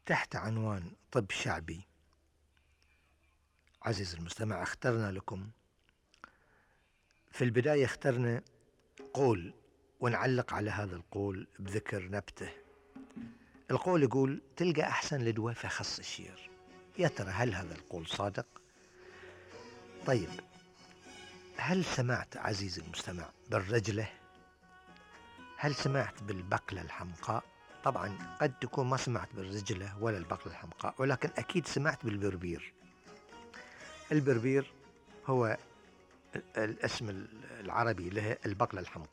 تحت عنوان طب شعبي. عزيز المستمع، اخترنا لكم في البداية قول، ونعلق على هذا القول بذكر نبته. القول يقول: تلقى أحسن لدواء في خص الشير. يا ترى هل هذا القول صادق؟ طيب، هل سمعت عزيزي المستمع بالرجلة؟ هل سمعت بالبقلة الحمقاء؟ طبعا قد تكون ما سمعت بالرجلة ولا البقلة الحمقاء، ولكن أكيد سمعت بالبربير. البربير هو الاسم العربي له البقلة الحمقاء.